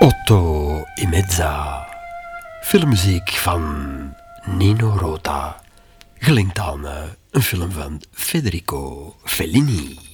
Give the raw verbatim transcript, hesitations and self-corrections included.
Otto in Mezza, filmmuziek van Nino Rota, gelinkt aan uh, een film van Federico Fellini.